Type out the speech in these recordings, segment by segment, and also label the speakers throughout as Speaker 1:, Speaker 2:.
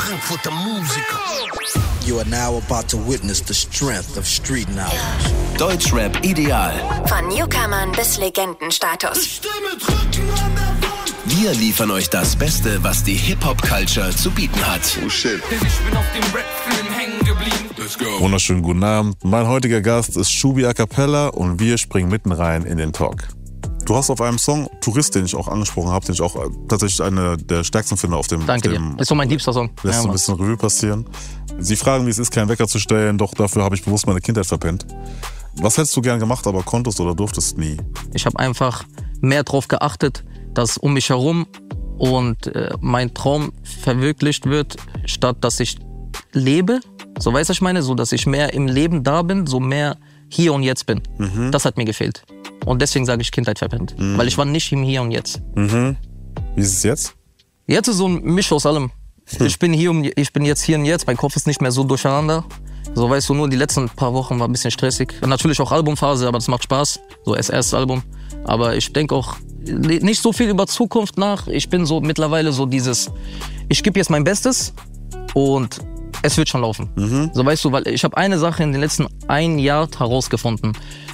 Speaker 1: Frankfurter Musiker.
Speaker 2: You are now about to witness the strength of street knowledge.
Speaker 3: Deutschrap ideal.
Speaker 4: Von Newcomern bis Legendenstatus.
Speaker 1: Stimme drücken an der Wand.
Speaker 3: Wir liefern euch das Beste, was die Hip-Hop-Culture zu bieten hat.
Speaker 5: Oh shit.
Speaker 1: Denn ich bin auf dem Rap-Film hängen geblieben. Let's go.
Speaker 6: Wunderschönen guten Abend. Mein heutiger Gast ist Shubi A Cappella und wir springen mitten rein in den Talk. Du hast auf einem Song Tourist, den ich auch angesprochen habe, den ich auch tatsächlich eine der stärksten finde auf dem.
Speaker 7: Danke dir. Ist so mein liebster Song.
Speaker 6: Lässt so ein bisschen Revue passieren. Sie fragen, wie es ist, keinen Wecker zu stellen, doch dafür habe ich bewusst meine Kindheit verpennt. Was hättest du gern gemacht, aber konntest oder durftest nie?
Speaker 7: Ich habe einfach mehr drauf geachtet, dass um mich herum und mein Traum verwirklicht wird, statt dass ich lebe. So, weißt du, was ich meine? So, dass ich mehr im Leben da bin, so mehr hier und jetzt bin. Mhm. Das hat mir gefehlt. Und deswegen sage ich Kindheit verpennt. Mhm. Weil ich war nicht im Hier und Jetzt.
Speaker 6: Mhm. Wie ist es jetzt?
Speaker 7: Jetzt ist so ein Misch aus allem. Ich bin jetzt hier und jetzt. Mein Kopf ist nicht mehr so durcheinander. So, weißt du, nur die letzten paar Wochen war ein bisschen stressig. Natürlich auch Albumphase, aber das macht Spaß. So, das erste Album. Aber ich denke auch nicht so viel über Zukunft nach. Ich bin so mittlerweile so dieses, ich gebe jetzt mein Bestes und es wird schon laufen. Mhm. So, weißt du, weil ich habe eine Sache in den letzten 1 Jahr herausgefunden.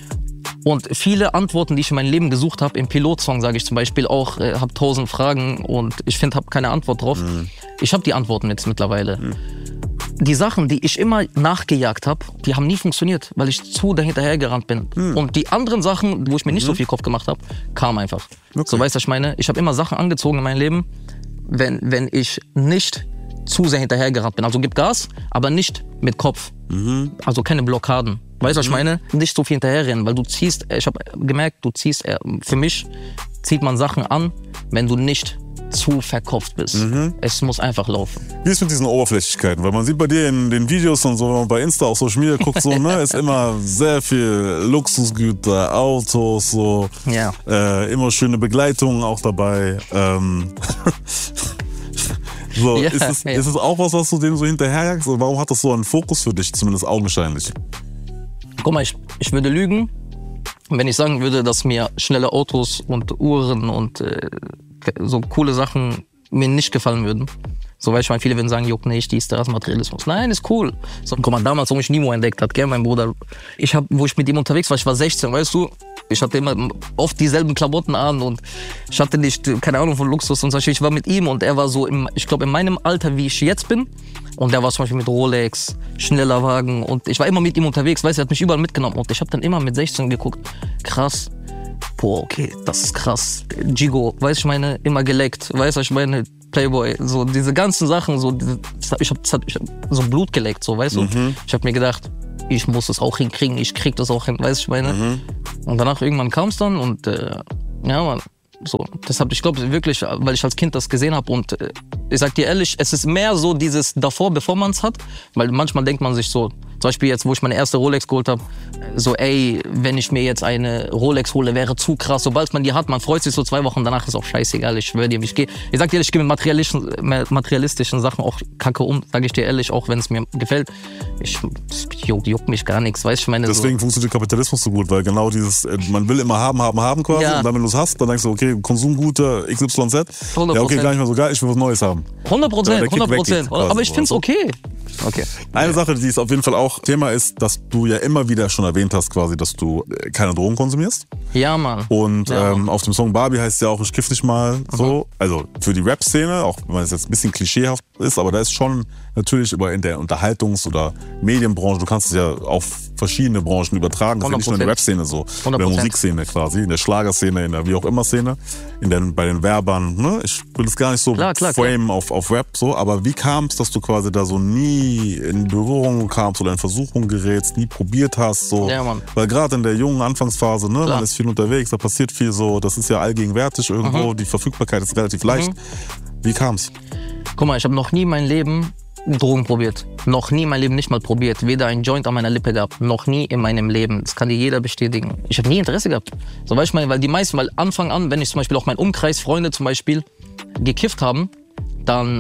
Speaker 7: Und viele Antworten, die ich in meinem Leben gesucht habe, im Pilotsong sage ich zum Beispiel auch, habe 1000 Fragen und ich finde, habe keine Antwort drauf. Mhm. Ich habe die Antworten jetzt mittlerweile. Mhm. Die Sachen, die ich immer nachgejagt habe, die haben nie funktioniert, weil ich zu dahinterhergerannt bin. Mhm. Und die anderen Sachen, wo ich mir nicht so viel Kopf gemacht habe, kamen einfach. Okay. So, weißt du, was ich meine? Ich habe immer Sachen angezogen in meinem Leben, wenn ich nicht zu sehr hinterhergerannt bin. Also gib Gas, aber nicht mit Kopf. Mhm. Also keine Blockaden. Weißt du, was ich meine? Nicht so viel hinterherrennen, weil du ziehst, ich habe gemerkt, für mich zieht man Sachen an, wenn du nicht zu verkopft bist. Mhm. Es muss einfach laufen.
Speaker 6: Wie ist es mit diesen Oberflächlichkeiten? Weil man sieht bei dir in den Videos und so, wenn man bei Insta auf Social Media guckt, so, ne, ist immer sehr viel Luxusgüter, Autos, so, ja. Immer schöne Begleitungen auch dabei. So, ja, ist es auch was du dem so hinterherjagst? Oder warum hat das so einen Fokus für dich, zumindest augenscheinlich?
Speaker 7: Guck mal, ich würde lügen, wenn ich sagen würde, dass mir schnelle Autos und Uhren und so coole Sachen mir nicht gefallen würden. So, weil ich meine, viele würden sagen, juckt nicht, dies, das, Materialismus. Nein, ist cool. So, guck mal, damals, wo mich Nimo entdeckt hat, gell, mein Bruder. Wo ich mit ihm unterwegs war, ich war 16, weißt du? Ich hatte immer oft dieselben Klamotten an und ich hatte nicht, keine Ahnung von Luxus und so. Ich war mit ihm und er war so, ich glaube, in meinem Alter, wie ich jetzt bin. Und der war zum Beispiel mit Rolex, schneller Wagen und ich war immer mit ihm unterwegs, weißt du, er hat mich überall mitgenommen. Und ich habe dann immer mit 16 geguckt, krass, boah, okay, das ist krass. Gigo, weißt du, ich meine, immer geleckt, weißt du, ich meine, Playboy, so diese ganzen Sachen, so, ich hab so Blut geleckt, so, weißt du. Mhm. Ich habe mir gedacht, ich muss es auch hinkriegen, ich krieg das auch hin, weißt du, ich meine. Mhm. Und danach irgendwann kam es dann und ja, man, so, deshalb, ich glaube wirklich, weil ich als Kind das gesehen habe und ich sag dir ehrlich, es ist mehr so dieses davor, bevor man es hat, weil manchmal denkt man sich so, zum Beispiel jetzt, wo ich meine erste Rolex geholt habe, so ey, wenn ich mir jetzt eine Rolex hole, wäre zu krass. Sobald man die hat, man freut sich so 2 Wochen, danach ist auch scheißegal, ich schwöre dir, ich sag dir ehrlich, ich gehe mit materialistischen Sachen auch kacke um, sag ich dir ehrlich, auch wenn es mir gefällt. Juckt mich gar nichts, weißt du, ich meine.
Speaker 6: Deswegen funktioniert Kapitalismus so gut, weil genau dieses, man will immer haben quasi, ja. Und dann, wenn du es hast, dann denkst du, okay, Konsumgüter XYZ, 100%. Ja okay, gar nicht mehr so geil, ich will was Neues haben.
Speaker 7: 100%, aber ich find's okay.
Speaker 6: Eine Sache, die ist auf jeden Fall auch Thema ist, dass du ja immer wieder schon erwähnt hast, quasi, dass du keine Drogen konsumierst.
Speaker 7: Ja, Mann.
Speaker 6: Und auf dem Song Barbie heißt es ja auch, ich kiff nicht mal so. Also für die Rap-Szene, auch wenn es jetzt ein bisschen klischeehaft ist, aber da ist schon natürlich in der Unterhaltungs- oder Medienbranche, du kannst es ja auf verschiedene Branchen übertragen. Das ist ja nicht nur in der Rap-Szene so, 100%. In der Musikszene quasi, in der Schlagerszene, in der wie auch immer Szene, bei den Werbern. Ne? Ich will es gar nicht so framen auf Rap, so, aber wie kam es, dass du quasi da so nie in Berührung kamst oder in Versuchung gerätst, nie probiert hast? So.
Speaker 7: Ja, Mann.
Speaker 6: Weil gerade in der jungen Anfangsphase, ne, man ist viel unterwegs, da passiert viel so, das ist ja allgegenwärtig irgendwo, die Verfügbarkeit ist relativ leicht. Wie kam's?
Speaker 7: Guck mal, ich habe noch nie mein Leben Drogen probiert. Noch nie in meinem Leben nicht mal probiert. Weder ein Joint an meiner Lippe gehabt. Noch nie in meinem Leben. Das kann dir jeder bestätigen. Ich habe nie Interesse gehabt. So, weißt du, weil die meisten, weil Anfang an, wenn ich zum Beispiel auch meinen Umkreis, Freunde zum Beispiel, gekifft haben, dann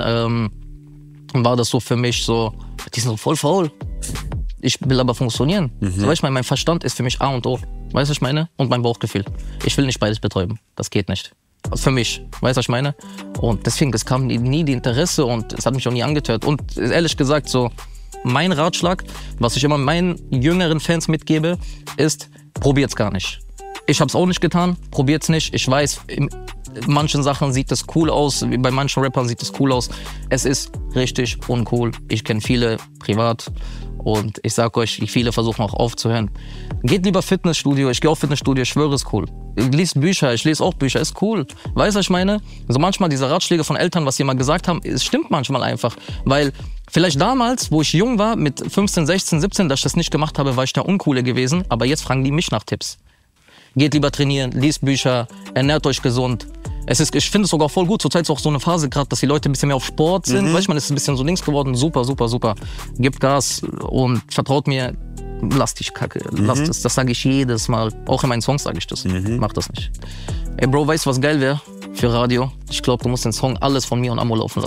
Speaker 7: war das so für mich so, die sind so voll faul. Ich will aber funktionieren. So, weißt du, mein Verstand ist für mich A und O. Weißt du, was ich meine? Und mein Bauchgefühl. Ich will nicht beides betäuben. Das geht nicht. für mich. Weißt du, was ich meine? Und deswegen, es kam nie die Interesse und es hat mich auch nie angetört. Und ehrlich gesagt, so mein Ratschlag, was ich immer meinen jüngeren Fans mitgebe, ist, probiert's gar nicht. Ich hab's auch nicht getan, probiert's nicht. Ich weiß, in manchen Sachen sieht es cool aus, bei manchen Rappern sieht es cool aus. Es ist richtig uncool. Ich kenne viele privat und ich sag euch, viele versuchen auch aufzuhören. Geht lieber Fitnessstudio, ich gehe auf Fitnessstudio, ich schwöre, ist cool. Liest Bücher, ich lese auch Bücher, ist cool. Weißt du, was ich meine? Also manchmal diese Ratschläge von Eltern, was sie mal gesagt haben, es stimmt manchmal einfach. Weil vielleicht damals, wo ich jung war, mit 15, 16, 17, dass ich das nicht gemacht habe, war ich der Uncoole gewesen. Aber jetzt fragen die mich nach Tipps. Geht lieber trainieren, liest Bücher, ernährt euch gesund. Ich finde es sogar voll gut. Zurzeit ist auch so eine Phase gerade, dass die Leute ein bisschen mehr auf Sport sind. Weißt du, man ist ein bisschen so links geworden. Super, super, super. Gebt Gas und vertraut mir. Lasst dich Kacke. Lasst es. Das sage ich jedes Mal. Auch in meinen Songs sage ich das. Mach das nicht. Ey Bro, weißt du, was geil wäre für Radio? Ich glaube, du musst den Song Alles von mir und Ammo laufen lassen.